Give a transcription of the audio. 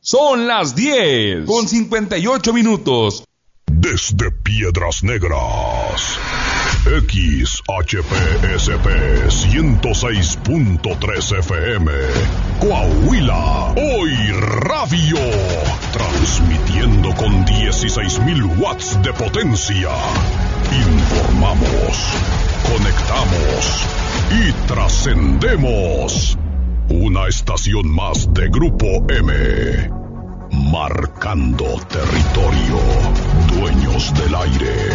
Son las 10:58. Desde Piedras Negras, XHPSP 106.3 FM, Coahuila, Hoy Radio, transmitiendo con 16,000 watts de potencia. Informamos, conectamos y trascendemos. Una estación más de Grupo M. Marcando territorio. Dueños del aire.